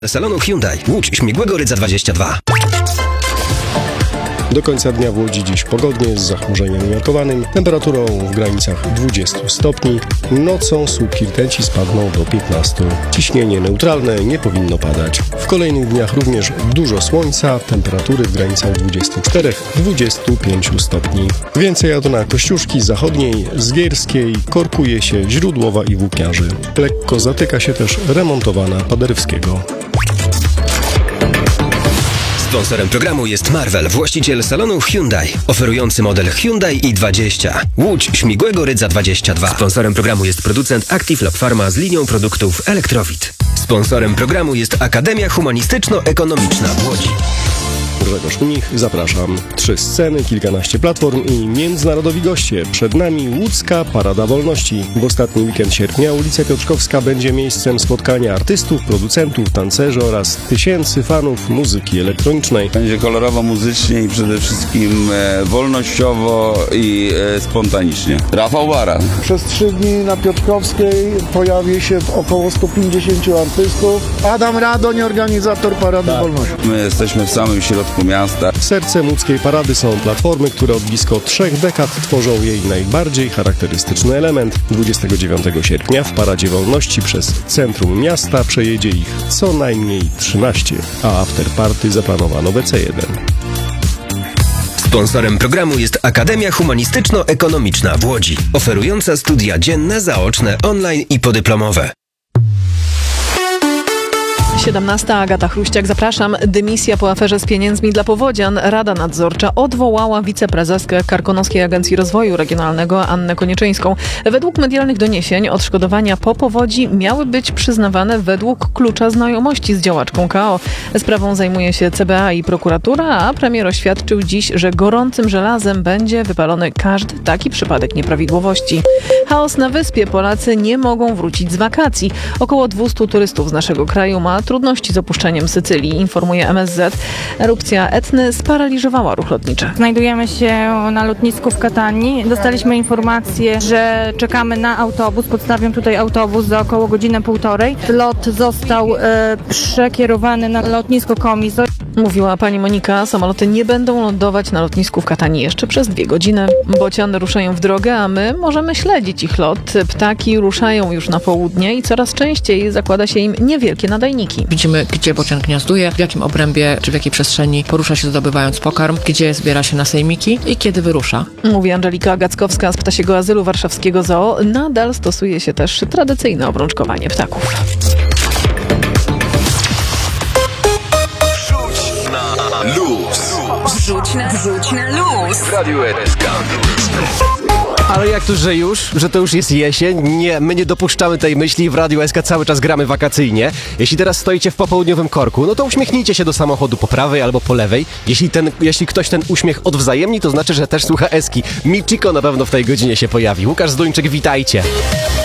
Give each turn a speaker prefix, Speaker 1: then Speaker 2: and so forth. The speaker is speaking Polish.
Speaker 1: Salonu Hyundai. Łódź Śmigłego Rydza 22.
Speaker 2: Do końca dnia w Łodzi dziś pogodnie z zachmurzeniem umiarkowanym, temperaturą w granicach 20 stopni. Nocą słupki rtęci spadną do 15. Ciśnienie neutralne, nie powinno padać. W kolejnych dniach również dużo słońca, temperatury w granicach 24-25 stopni. Więcej auto na Kościuszki Zachodniej, Zgierskiej, korkuje się Źródłowa i Włókniarzy. Lekko zatyka się też remontowana Paderewskiego.
Speaker 1: Sponsorem programu jest Marvel, właściciel salonu Hyundai, oferujący model Hyundai i20. Łódź Śmigłego Rydza 22. Sponsorem programu jest producent Active Lab Pharma z linią produktów Elektrowit. Sponsorem programu jest Akademia Humanistyczno-Ekonomiczna w Łodzi.
Speaker 2: Grzegorz Mnich, zapraszam. 3 sceny, kilkanaście platform i międzynarodowi goście. Przed nami łódzka Parada Wolności. W ostatni weekend sierpnia ulica Piotrkowska będzie miejscem spotkania artystów, producentów, tancerzy oraz tysięcy fanów muzyki elektronicznej.
Speaker 3: Będzie kolorowo, muzycznie i przede wszystkim wolnościowo i spontanicznie. Rafał Baran.
Speaker 4: Przez 3 dni na Piotrkowskiej pojawi się około 150 artystów. Adam Radoń, organizator Parady Wolności.
Speaker 3: My jesteśmy w samym środku miasta.
Speaker 2: Sercem łódzkiej parady są platformy, które od blisko 3 dekad tworzą jej najbardziej charakterystyczny element. 29 sierpnia w Paradzie Wolności przez centrum miasta przejedzie ich co najmniej 13, a afterparty zaplanowano w EC1.
Speaker 1: Sponsorem programu jest Akademia Humanistyczno-Ekonomiczna w Łodzi, oferująca studia dzienne, zaoczne, online i podyplomowe.
Speaker 5: 17. Agata Chruściak, zapraszam. Dymisja po aferze z pieniędzmi dla powodzian. Rada Nadzorcza odwołała wiceprezeskę Karkonoskiej Agencji Rozwoju Regionalnego Annę Konieczynką. Według medialnych doniesień odszkodowania po powodzi miały być przyznawane według klucza znajomości z działaczką KO. Sprawą zajmuje się CBA i prokuratura, a premier oświadczył dziś, że gorącym żelazem będzie wypalony każdy taki przypadek nieprawidłowości. Chaos na wyspie. Polacy nie mogą wrócić z wakacji. Około 200 turystów z naszego kraju ma trudności z opuszczeniem Sycylii, informuje MSZ. Erupcja Etny sparaliżowała ruch lotniczy.
Speaker 6: Znajdujemy się na lotnisku w Katanii. Dostaliśmy informację, że czekamy na autobus. Podstawiam tutaj autobus za około godzinę, półtorej. Lot został przekierowany na lotnisko Komis.
Speaker 5: Mówiła pani Monika, samoloty nie będą lądować na lotnisku w Katanii jeszcze przez 2 godziny. Bociany ruszają w drogę, a my możemy śledzić ich lot. Ptaki ruszają już na południe i coraz częściej zakłada się im niewielkie nadajniki.
Speaker 7: Widzimy, gdzie bocian gniazduje, w jakim obrębie czy w jakiej przestrzeni porusza się zdobywając pokarm, gdzie zbiera się na sejmiki i kiedy wyrusza. Mówi
Speaker 5: Angelika Gackowska z Ptasiego Azylu Warszawskiego Zoo. Nadal stosuje się też tradycyjne obrączkowanie ptaków.
Speaker 8: Wrzuć na luz.
Speaker 1: W Radiu SK.
Speaker 9: Ale jak to, że to już jest jesień? Nie, my nie dopuszczamy tej myśli, w Radiu SK cały czas gramy wakacyjnie. Jeśli teraz stoicie w popołudniowym korku, no to uśmiechnijcie się do samochodu po prawej albo po lewej. Jeśli ktoś ten uśmiech odwzajemni, to znaczy, że też słucha Eski. Michiko na pewno w tej godzinie się pojawi. Łukasz Zduńczyk, witajcie.